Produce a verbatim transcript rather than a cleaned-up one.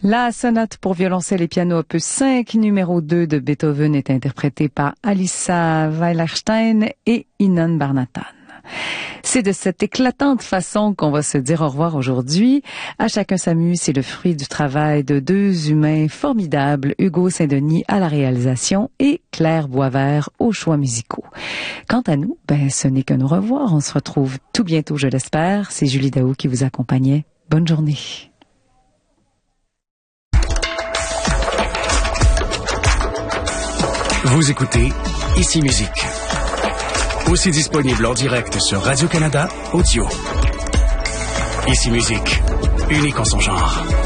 La sonate pour violoncelle et piano opus cinq, numéro deux de Beethoven est interprétée par Alissa Weilerstein et Inon Barnatan. C'est de cette éclatante façon qu'on va se dire au revoir aujourd'hui. À chacun s'amuse, c'est le fruit du travail de deux humains formidables, Hugo Saint-Denis à la réalisation et Claire Boisvert aux choix musicaux. Quant à nous, ben, ce n'est qu'un au revoir. On se retrouve tout bientôt, je l'espère. C'est Julie Daou qui vous accompagnait. Bonne journée. Vous écoutez Ici Musique. Aussi disponible en direct sur Radio-Canada Audio. Ici Musique, unique en son genre.